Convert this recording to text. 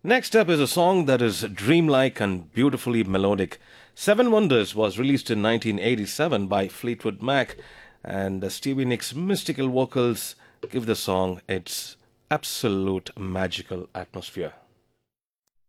Next up is a song that is dreamlike and beautifully melodic. Seven Wonders was released in 1987 by Fleetwood Mac, and Stevie Nicks' mystical vocals give the song its absolute magical atmosphere.